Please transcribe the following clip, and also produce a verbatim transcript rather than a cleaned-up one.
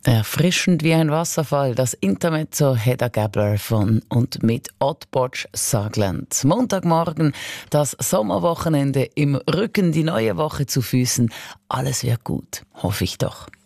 Erfrischend wie ein Wasserfall, das Intermezzo Hedda Gabler von und mit Oddbotch Sagland. Montagmorgen, das Sommerwochenende im Rücken, die neue Woche zu Füßen. Alles wird gut, hoffe ich doch.